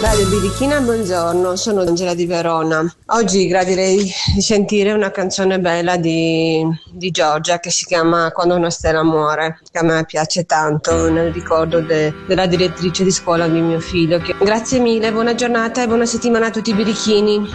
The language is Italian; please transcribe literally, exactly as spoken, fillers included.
Radio Birichina, buongiorno, sono Angela di Verona. Oggi gradirei di sentire una canzone bella di, di Giorgia che si chiama Quando una stella muore, che a me piace tanto nel ricordo de- della direttrice di scuola di mio figlio. Che... Grazie mille, buona giornata e buona settimana a tutti i birichini.